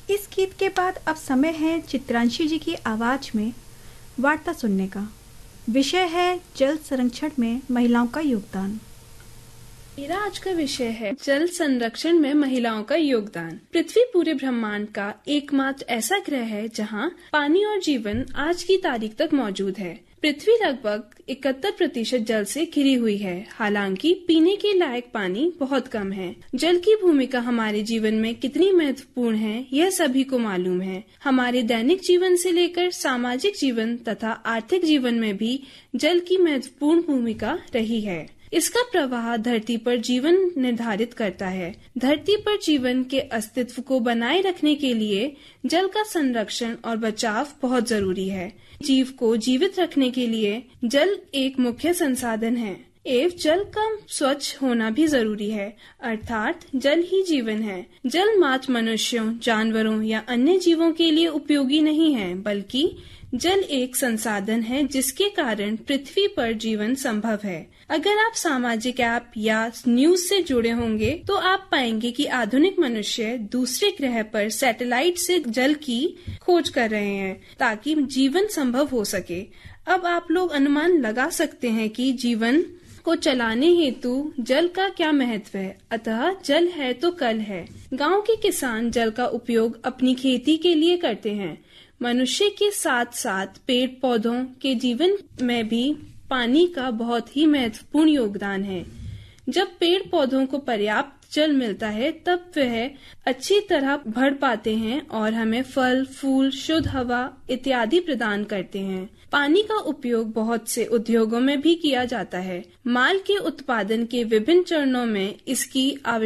इस गीत के बाद अब समय है चित्रांशी जी की आवाज में वार्ता सुनने का। विषय है जल संरक्षण में महिलाओं का योगदान। मेरा आज का विषय है जल संरक्षण में महिलाओं का योगदान। पृथ्वी पूरे ब्रह्मांड का एकमात्र ऐसा ग्रह है जहां पानी और जीवन आज की तारीख तक मौजूद है। पृथ्वी लगभग 71% जल से घिरी हुई है। हालांकि पीने के लायक पानी बहुत कम है। जल की भूमिका हमारे जीवन में कितनी महत्वपूर्ण है, यह सभी को मालूम है। हमारे दैनिक जीवन से लेकर सामाजिक जीवन तथा आर्थिक जीवन में भी जल की महत्वपूर्ण भूमिका रही है। इसका प्रवाह धरती पर जीवन निर्धारित करता है। धरती पर जीवन के अस्तित्व को बनाए रखने के लिए जल का संरक्षण और बचाव बहुत जरूरी है। जीव को जीवित रखने के लिए जल एक मुख्य संसाधन है एवं जल का स्वच्छ होना भी जरूरी है, अर्थात जल ही जीवन है। जल मात्र मनुष्यों, जानवरों या अन्य जीवों के लिए उपयोगी नहीं है, बल्कि जल एक संसाधन है जिसके कारण पृथ्वी पर जीवन संभव है। अगर आप सामाजिक ऐप या न्यूज से जुड़े होंगे तो आप पाएंगे कि आधुनिक मनुष्य दूसरे ग्रह पर सैटेलाइट से जल की खोज कर रहे हैं ताकि जीवन संभव हो सके। अब आप लोग अनुमान लगा सकते हैं कि जीवन को चलाने हेतु जल का क्या महत्व है। अतः जल है तो कल है। गांव के किसान जल का उपयोग अपनी खेती के लिए करते हैं। मनुष्य के साथ साथ पेड़ पौधों के जीवन में भी पानी का बहुत ही महत्वपूर्ण योगदान है। जब पेड़ पौधों को पर्याप्त जल मिलता है तब वह अच्छी तरह बढ़ पाते हैं और हमें फल, फूल, शुद्ध हवा इत्यादि प्रदान करते हैं। पानी का उपयोग बहुत से उद्योगों में भी किया जाता है। माल के उत्पादन के विभिन्न चरणों में इसकी आवश्यकता